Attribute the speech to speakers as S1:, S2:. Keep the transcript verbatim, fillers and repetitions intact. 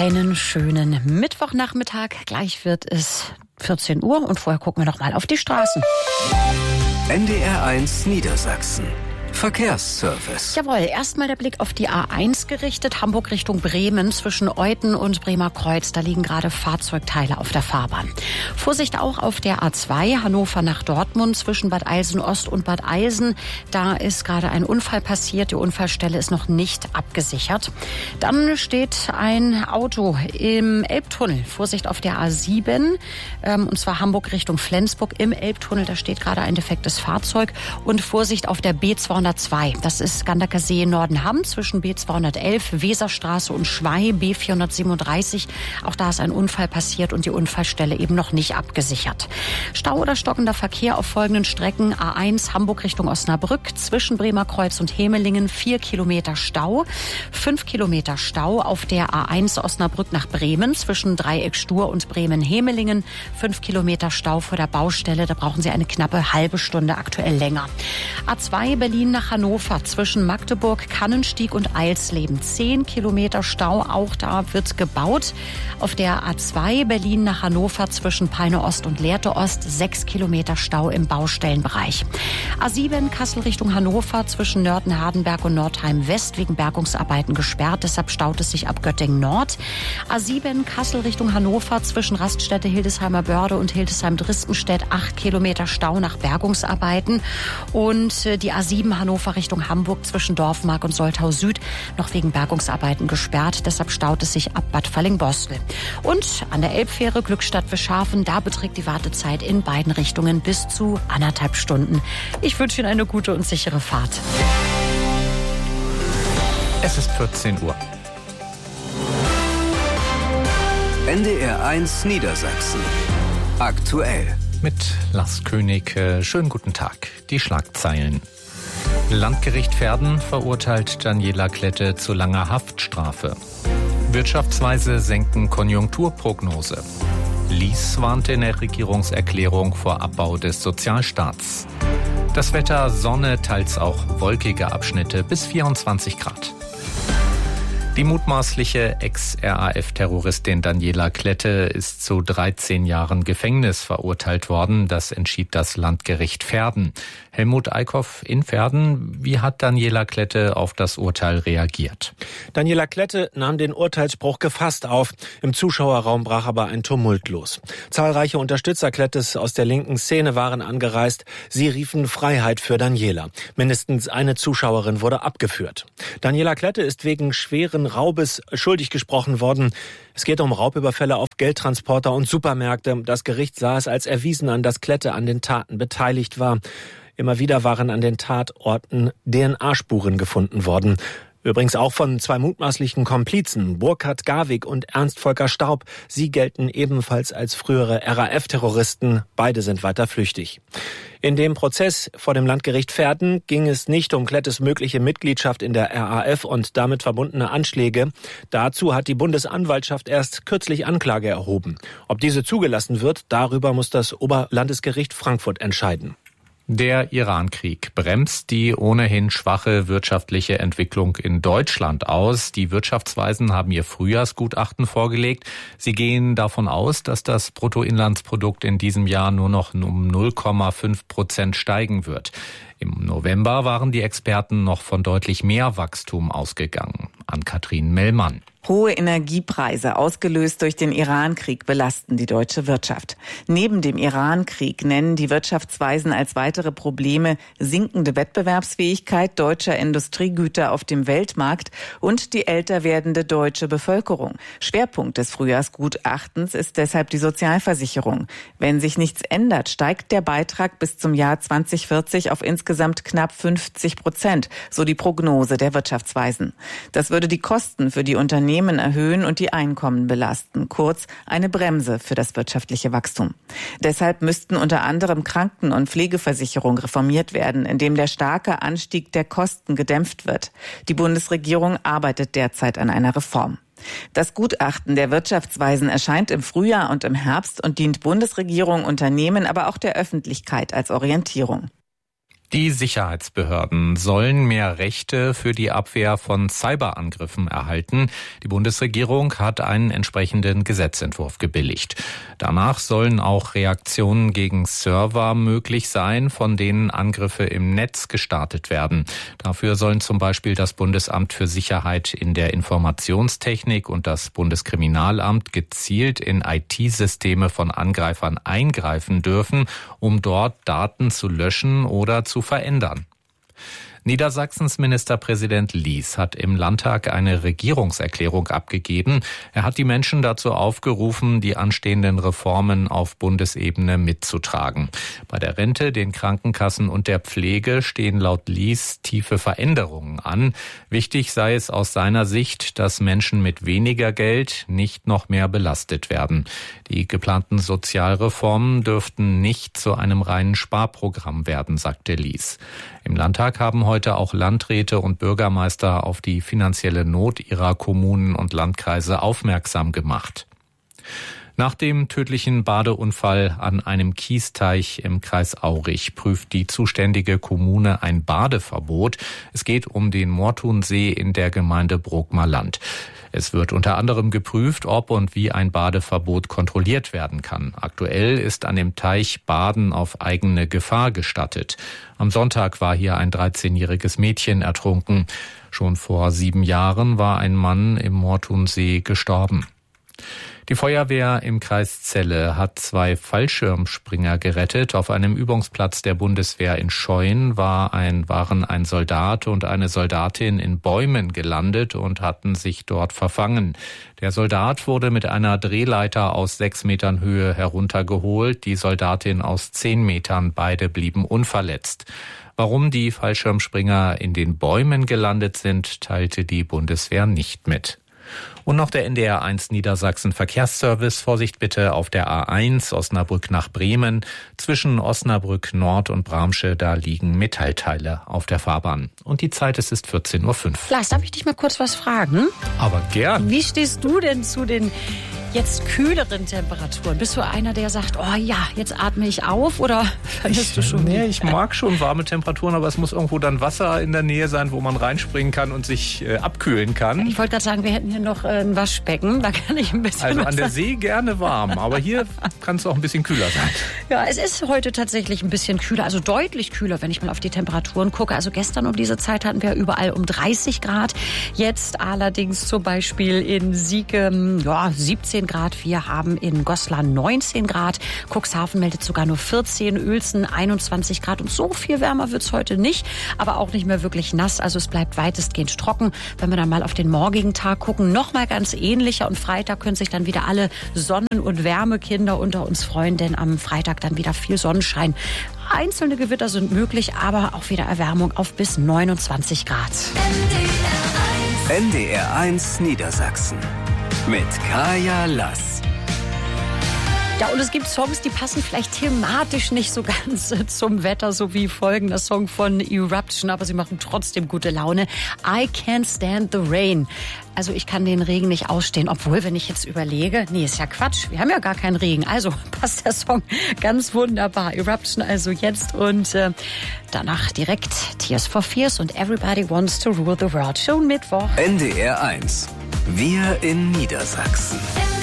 S1: Einen schönen Mittwochnachmittag. Gleich wird es vierzehn Uhr und vorher gucken wir noch mal auf die Straßen.
S2: N D R eins Niedersachsen. Verkehrsservice.
S1: Jawohl, erstmal der Blick auf die A eins gerichtet. Hamburg Richtung Bremen zwischen Euthen und Bremer Kreuz. Da liegen gerade Fahrzeugteile auf der Fahrbahn. Vorsicht auch auf der A zwei, Hannover nach Dortmund zwischen Bad Eilsen Ost und Bad Eilsen. Da ist gerade ein Unfall passiert. Die Unfallstelle ist noch nicht abgesichert. Dann steht ein Auto im Elbtunnel. Vorsicht auf der A sieben, ähm, und zwar Hamburg Richtung Flensburg im Elbtunnel. Da steht gerade ein defektes Fahrzeug. Und Vorsicht auf der B zweihundertzwei. Das ist Gandacker See Nordenham zwischen B zweihundertelf, Weserstraße und Schwei, B vierhundertsiebenunddreißig. Auch da ist ein Unfall passiert und die Unfallstelle eben noch nicht abgesichert. Stau oder stockender Verkehr auf folgenden Strecken. A eins Hamburg Richtung Osnabrück zwischen Bremer Kreuz und Hemelingen, vier Kilometer Stau. fünf Kilometer Stau auf der A eins Osnabrück nach Bremen zwischen Dreieck Stur und Bremen-Hemelingen. fünf Kilometer Stau vor der Baustelle. Da brauchen Sie eine knappe halbe Stunde, aktuell länger. A zwei Berlin nach Hannover zwischen Magdeburg, Kannenstieg und Eilsleben. zehn Kilometer Stau, auch da wird gebaut. Auf der A zwei Berlin nach Hannover zwischen Peine Ost und Lehrte Ost. sechs Kilometer Stau im Baustellenbereich. A sieben Kassel Richtung Hannover zwischen Nörten, Hardenberg und Nordheim West wegen Bergungsarbeiten gesperrt. Deshalb staut es sich ab Göttingen Nord. A sieben Kassel Richtung Hannover zwischen Raststätte Hildesheimer Börde und Hildesheim-Dristenstedt. acht Kilometer Stau nach Bergungsarbeiten. Und die A sieben Hannover Richtung Hamburg zwischen Dorfmark und Soltau Süd noch wegen Bergungsarbeiten gesperrt. Deshalb staut es sich ab Bad Fallingbostel. Und an der Elbfähre Glückstadt-Wischhafen, da beträgt die Wartezeit in beiden Richtungen bis zu anderthalb Stunden. Ich wünsche Ihnen eine gute und sichere Fahrt.
S3: Es ist vierzehn Uhr.
S2: N D R eins Niedersachsen. Aktuell.
S3: Mit Lars König. Schönen guten Tag. Die Schlagzeilen. Landgericht Verden verurteilt Daniela Klette zu langer Haftstrafe. Wirtschaftsweise senken Konjunkturprognose. Lies warnte in der Regierungserklärung vor Abbau des Sozialstaats. Das Wetter, Sonne, teils auch wolkige Abschnitte bis vierundzwanzig Grad. Die mutmaßliche Ex-R A F-Terroristin Daniela Klette ist zu dreizehn Jahren Gefängnis verurteilt worden. Das entschied das Landgericht Verden. Helmut Eickhoff in Verden. Wie hat Daniela Klette auf das Urteil reagiert?
S4: Daniela Klette nahm den Urteilsspruch gefasst auf. Im Zuschauerraum brach aber ein Tumult los. Zahlreiche Unterstützer Klettes aus der linken Szene waren angereist. Sie riefen Freiheit für Daniela. Mindestens eine Zuschauerin wurde abgeführt. Daniela Klette ist wegen schweren Raubes schuldig gesprochen worden. Es geht um Raubüberfälle auf Geldtransporter und Supermärkte. Das Gericht sah es als erwiesen an, dass Klette an den Taten beteiligt war. Immer wieder waren an den Tatorten D N A-Spuren gefunden worden. Übrigens auch von zwei mutmaßlichen Komplizen, Burkhard Garwig und Ernst Volker Staub. Sie gelten ebenfalls als frühere R A F-Terroristen. Beide sind weiter flüchtig. In dem Prozess vor dem Landgericht Verden ging es nicht um Klettes mögliche Mitgliedschaft in der R A F und damit verbundene Anschläge. Dazu hat die Bundesanwaltschaft erst kürzlich Anklage erhoben. Ob diese zugelassen wird, darüber muss das Oberlandesgericht Frankfurt entscheiden.
S3: Der Irankrieg bremst die ohnehin schwache wirtschaftliche Entwicklung in Deutschland aus. Die Wirtschaftsweisen haben ihr Frühjahrsgutachten vorgelegt. Sie gehen davon aus, dass das Bruttoinlandsprodukt in diesem Jahr nur noch um null Komma fünf Prozent steigen wird. Im November waren die Experten noch von deutlich mehr Wachstum ausgegangen. Ann-Kathrin Mellmann.
S5: Hohe Energiepreise, ausgelöst durch den Irankrieg, belasten die deutsche Wirtschaft. Neben dem Irankrieg nennen die Wirtschaftsweisen als weitere Probleme sinkende Wettbewerbsfähigkeit deutscher Industriegüter auf dem Weltmarkt und die älter werdende deutsche Bevölkerung. Schwerpunkt des Frühjahrsgutachtens ist deshalb die Sozialversicherung. Wenn sich nichts ändert, steigt der Beitrag bis zum Jahr zwanzig vierzig auf insgesamt knapp fünfzig Prozent, so die Prognose der Wirtschaftsweisen. Das würde die Kosten für die Unternehmen erhöhen und die Einkommen belasten. Kurz, eine Bremse für das wirtschaftliche Wachstum. Deshalb müssten unter anderem Kranken- und Pflegeversicherung reformiert werden, indem der starke Anstieg der Kosten gedämpft wird. Die Bundesregierung arbeitet derzeit an einer Reform. Das Gutachten der Wirtschaftsweisen erscheint im Frühjahr und im Herbst und dient Bundesregierung, Unternehmen, aber auch der Öffentlichkeit als Orientierung.
S3: Die Sicherheitsbehörden sollen mehr Rechte für die Abwehr von Cyberangriffen erhalten. Die Bundesregierung hat einen entsprechenden Gesetzentwurf gebilligt. Danach sollen auch Reaktionen gegen Server möglich sein, von denen Angriffe im Netz gestartet werden. Dafür sollen zum Beispiel das Bundesamt für Sicherheit in der Informationstechnik und das Bundeskriminalamt gezielt in I T-Systeme von Angreifern eingreifen dürfen, um dort Daten zu löschen oder zu verändern. Niedersachsens Ministerpräsident Lies hat im Landtag eine Regierungserklärung abgegeben. Er hat die Menschen dazu aufgerufen, die anstehenden Reformen auf Bundesebene mitzutragen. Bei der Rente, den Krankenkassen und der Pflege stehen laut Lies tiefe Veränderungen an. Wichtig sei es aus seiner Sicht, dass Menschen mit weniger Geld nicht noch mehr belastet werden. Die geplanten Sozialreformen dürften nicht zu einem reinen Sparprogramm werden, sagte Lies. Im Landtag haben heute auch Landräte und Bürgermeister auf die finanzielle Not ihrer Kommunen und Landkreise aufmerksam gemacht. Nach dem tödlichen Badeunfall an einem Kiesteich im Kreis Aurich prüft die zuständige Kommune ein Badeverbot. Es geht um den Mortunsee in der Gemeinde Brookmerland. Es wird unter anderem geprüft, ob und wie ein Badeverbot kontrolliert werden kann. Aktuell ist an dem Teich Baden auf eigene Gefahr gestattet. Am Sonntag war hier ein dreizehnjähriges Mädchen ertrunken. Schon vor sieben Jahren war ein Mann im Mortunsee gestorben. Die Feuerwehr im Kreis Celle hat zwei Fallschirmspringer gerettet. Auf einem Übungsplatz der Bundeswehr in Scheuen war ein, waren ein Soldat und eine Soldatin in Bäumen gelandet und hatten sich dort verfangen. Der Soldat wurde mit einer Drehleiter aus sechs Metern Höhe heruntergeholt, die Soldatin aus zehn Metern. Beide blieben unverletzt. Warum die Fallschirmspringer in den Bäumen gelandet sind, teilte die Bundeswehr nicht mit. Und noch der N D R eins Niedersachsen Verkehrsservice. Vorsicht bitte auf der A eins Osnabrück nach Bremen. Zwischen Osnabrück Nord und Bramsche, da liegen Metallteile auf der Fahrbahn. Und die Zeit, es ist vierzehn Uhr fünf.
S1: Lars, darf ich dich mal kurz was fragen?
S3: Aber gern.
S1: Wie stehst du denn zu den jetzt kühleren Temperaturen? Bist du einer, der sagt, oh ja, jetzt atme ich auf, oder findest du schon?
S3: Nee, ich mag schon warme Temperaturen, aber es muss irgendwo dann Wasser in der Nähe sein, wo man reinspringen kann und sich äh, abkühlen kann.
S1: Ich wollte gerade sagen, wir hätten hier noch äh, ein Waschbecken, da kann ich ein bisschen
S3: Also
S1: was
S3: an der See gerne warm, aber hier kann es auch ein bisschen kühler sein.
S1: Ja, es ist heute tatsächlich ein bisschen kühler, also deutlich kühler, wenn ich mal auf die Temperaturen gucke. Also gestern um diese Zeit hatten wir überall um dreißig Grad. Jetzt allerdings zum Beispiel in Sieke, ja, siebzehn Grad. Wir haben in Goslar neunzehn Grad. Cuxhaven meldet sogar nur vierzehn, Uelzen einundzwanzig Grad. Und so viel wärmer wird's heute nicht, aber auch nicht mehr wirklich nass. Also es bleibt weitestgehend trocken. Wenn wir dann mal auf den morgigen Tag gucken, nochmal ganz ähnlicher. Und Freitag können sich dann wieder alle Sonnen- und Wärmekinder unter uns freuen, denn am Freitag dann wieder viel Sonnenschein. Einzelne Gewitter sind möglich, aber auch wieder Erwärmung auf bis neunundzwanzig Grad.
S2: N D R eins Niedersachsen mit Kaya Lass.
S1: Ja, und es gibt Songs, die passen vielleicht thematisch nicht so ganz zum Wetter, so wie folgender Song von Eruption, aber sie machen trotzdem gute Laune. I Can't Stand the Rain. Also ich kann den Regen nicht ausstehen, obwohl, wenn ich jetzt überlege, nee, ist ja Quatsch, wir haben ja gar keinen Regen. Also passt der Song ganz wunderbar. Eruption also jetzt und äh, danach direkt Tears for Fears und Everybody Wants to Rule the World. Schon Mittwoch.
S2: N D R eins. Wir in Niedersachsen.